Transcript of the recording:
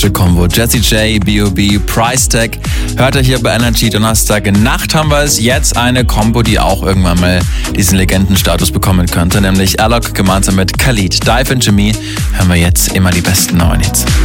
Combo. Jessie J, B.O.B, Price Tag. Hört ihr hier bei Energy. Donnerstag Nacht haben wir es. Jetzt eine Combo, die auch irgendwann mal diesen Legendenstatus bekommen könnte, nämlich Alok gemeinsam mit Khalid. Dive into Me hören wir jetzt immer die besten neuen Hits.